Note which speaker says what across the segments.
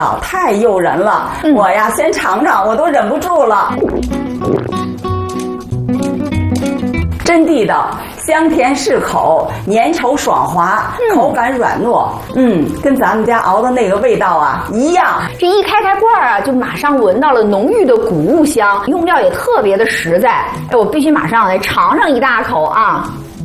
Speaker 1: 太诱人了，我呀先尝尝，我都忍不住了。真地道，香甜适口，粘稠爽滑，口感软糯，跟咱们家熬的那个味道啊一样。
Speaker 2: 这一开罐啊，就马上闻到了浓郁的谷物香，用料也特别的实在。哎，我必须马上来尝上一大口啊！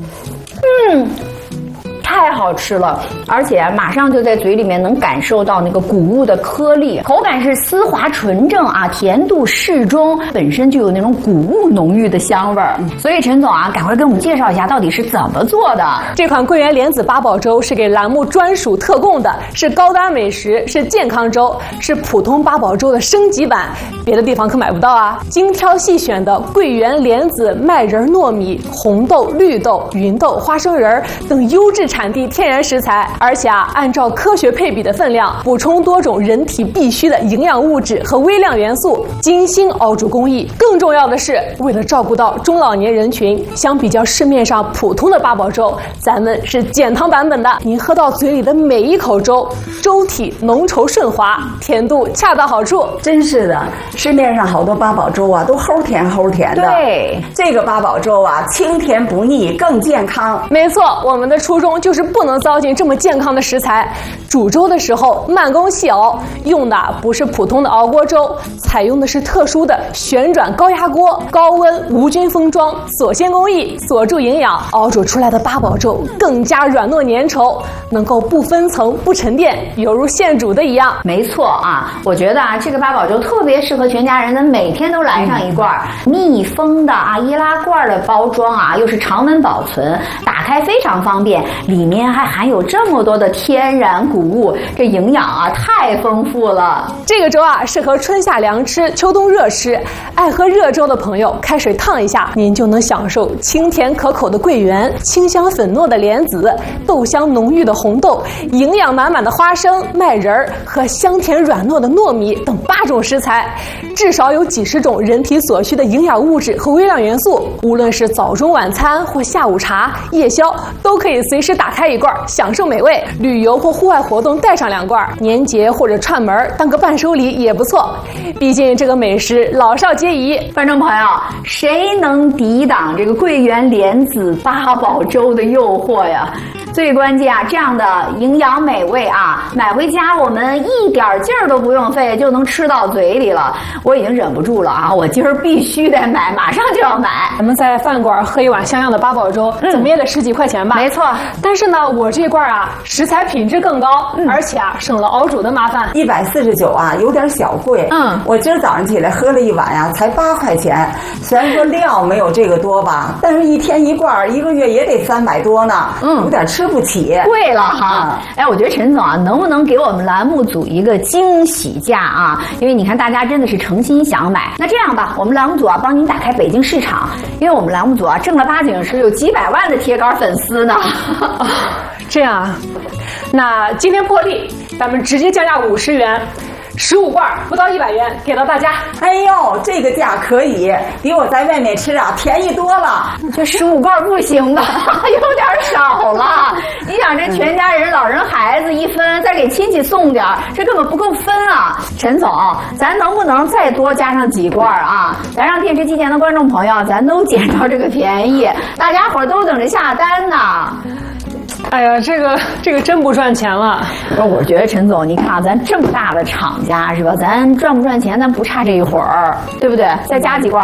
Speaker 2: 太好吃了，而且马上就在嘴里面能感受到那个谷物的颗粒，口感是丝滑纯正啊，甜度适中，本身就有那种谷物浓郁的香味儿。所以陈总啊，赶快跟我们介绍一下到底是怎么做的。
Speaker 3: 这款桂圆莲子八宝粥是给栏目专属特供的，是高端美食，是健康粥，是普通八宝粥的升级版，别的地方可买不到啊。精挑细选的桂圆莲子、麦仁、糯米、红豆、绿豆、芸豆、花生仁等优质产地天然食材，而且按照科学配比的分量，补充多种人体必需的营养物质和微量元素，精心熬煮工艺。更重要的是，为了照顾到中老年人群，相比较市面上普通的八宝粥，咱们是减糖版本的。您喝到嘴里的每一口粥，粥体浓稠顺滑，甜度恰到好处。
Speaker 1: 真是的，市面上好多八宝粥啊，都齁甜齁甜的。
Speaker 2: 对，
Speaker 1: 这个八宝粥啊，清甜不腻，更健康。
Speaker 3: 没错，我们的初衷就是不能糟践这么健康的食材。煮粥的时候慢工细熬，用的不是普通的熬锅粥，采用的是特殊的旋转高压锅，高温无菌封装，锁鲜工艺，锁住营养，熬煮出来的八宝粥更加软糯粘稠，能够不分层不沉淀，犹如现煮的一样。
Speaker 2: 没错啊，我觉得啊，这个八宝粥特别适合全家人，咱每天都来上一罐。密封的啊，易拉罐的包装啊，又是常温保存，打开非常方便，里面还含有这么多的天然谷物，这营养啊太丰富了。
Speaker 3: 这个粥啊，适合春夏凉吃，秋冬热吃。爱喝热粥的朋友，开水烫一下，您就能享受清甜可口的桂圆，清香粉糯的莲子，豆香浓郁的红豆，营养满满的花生、麦仁和香甜软糯的糯米等8种食材，至少有几十种人体所需的营养物质和微量元素。无论是早中晚餐或下午茶、夜宵，都可以随时打开一罐，享受美味。旅游或户外活动带上2罐，年节或者串门当个伴手礼也不错。毕竟这个美食老少皆宜。
Speaker 2: 观众朋友，谁能抵挡这个桂圆莲子八宝粥的诱惑呀？最关键啊，这样的营养美味啊，买回家我们一点劲儿都不用费就能吃到嘴里了。我已经忍不住了啊，我今儿必须得买，马上就要买。
Speaker 3: 咱们在饭馆喝一碗像样的八宝粥，怎么也得10几块钱吧？
Speaker 2: 没错。
Speaker 3: 但是呢，我这罐啊，食材品质更高，而且啊，省了熬煮的麻烦。
Speaker 1: 149啊，有点小贵。我今儿早上起来喝了一碗呀，才8块钱。虽然说料没有这个多吧，但是1天1罐，1个月也得300多呢。有点吃不起，
Speaker 2: 贵了哈。哎，我觉得陈总啊，能不能给我们栏目组一个惊喜价啊？因为你看大家真的是诚心想买。那这样吧，我们栏目组啊，帮您打开北京市场，因为我们栏目组啊，正儿八经是有几百万的铁杆粉丝呢。
Speaker 3: 这样啊，那今天破例，咱们直接降价50元。15罐不到100元给到大家。
Speaker 1: 哎呦，这个价可以，比我在外面吃啊便宜多了。
Speaker 2: 这15罐不行吧？有点少了。你想这全家人、老人、孩子一分，再给亲戚送点，这根本不够分啊！陈总，咱能不能再多加上几罐啊？咱让电视机前的观众朋友，咱都捡着这个便宜，大家伙都等着下单呢。
Speaker 3: 哎呀，这个真不赚钱了。
Speaker 2: 我觉得陈总，你看啊，咱这么大的厂家是吧？咱赚不赚钱，咱不差这一会儿，对不对？再加几罐。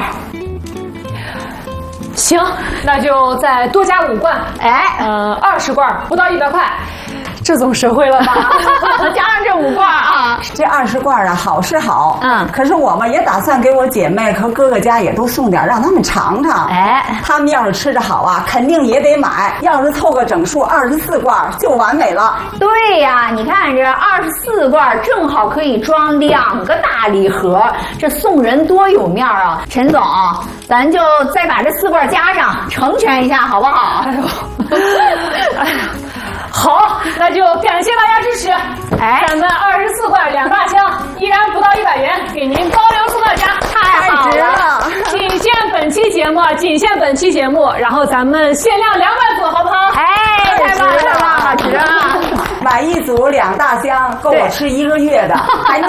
Speaker 3: 行，那就再多加5罐。20罐不到100块。这总实惠了吧？
Speaker 2: 加上这5罐啊，
Speaker 1: 这20罐啊，好是好，可是我们也打算给我姐妹和哥哥家也都送点，让他们尝尝。他们要是吃得好啊，肯定也得买。要是凑个整数24罐就完美了。
Speaker 2: 对呀，你看这24罐正好可以装2个大礼盒，这送人多有面啊！陈总，咱就再把这4罐加上，成全一下好不好？
Speaker 3: 哎呀。好，那就感谢大家支持。咱们24罐2大箱，依然不到100元，给您包邮送到家，
Speaker 2: 太值了！
Speaker 3: 仅限本期节目，然后咱们限量200组，好不好？
Speaker 2: 太棒了，值了！
Speaker 1: 买1组2大箱，够我吃1个月的，还能